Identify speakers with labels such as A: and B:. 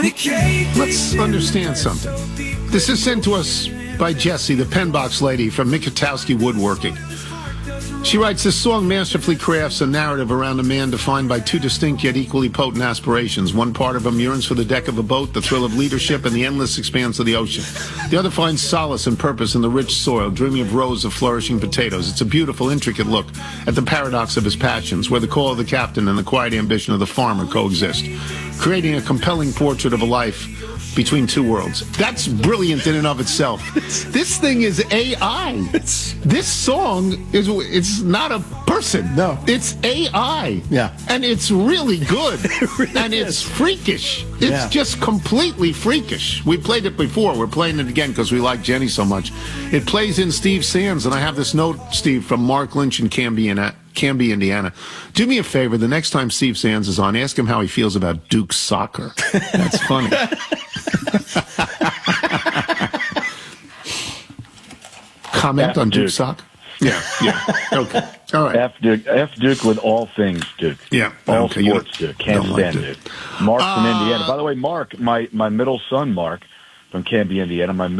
A: Let's understand something. This is sent to us by Jessie, the pen box lady from Mikotowski Woodworking. She writes, this song masterfully crafts a narrative around a man defined by two distinct yet equally potent aspirations. One part of him yearns for the deck of a boat, the thrill of leadership, and the endless expanse of the ocean. The other finds solace and purpose in the rich soil, dreaming of rows of flourishing potatoes. It's a beautiful, intricate look at the paradox of his passions, where the call of the captain and the quiet ambition of the farmer coexist, creating a compelling portrait of a life between two worlds. That's brilliant in and of itself. This thing is AI. This song it's not a person.
B: No.
A: It's AI.
B: Yeah.
A: And it's really good.
B: It really
A: and
B: is.
A: it's freakish. It's
B: Yeah.
A: just completely freakish. We played it before. We're playing it again because we like Jenny so much. It plays in Steve Sands, and I have this note, Steve, from Mark Lynch in Canby, Indiana. Do me a favor, the next time Steve Sands is on, ask him how he feels about Duke soccer. That's funny. Comment on Duke soccer? Yeah. Okay. All right.
C: F Duke with all things Duke.
A: Yeah.
C: All
A: okay.
C: sports Duke. Can't stand Duke. Mark from Indiana. By the way, Mark, my middle son, Mark, from Canby, Indiana, my